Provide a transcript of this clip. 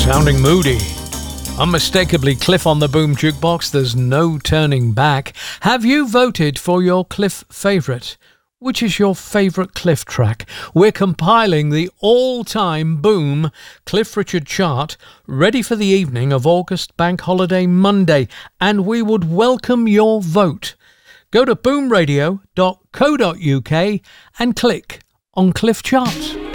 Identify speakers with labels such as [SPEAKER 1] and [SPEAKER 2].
[SPEAKER 1] Sounding moody. Unmistakably Cliff on the Boom Jukebox, there's no turning back. Have you voted for your Cliff favourite? Which is your favourite Cliff track? We're compiling the all-time Boom Cliff Richard chart ready for the evening of August Bank Holiday Monday, and we would welcome your vote. Go to boomradio.co.uk and click on Cliff Charts.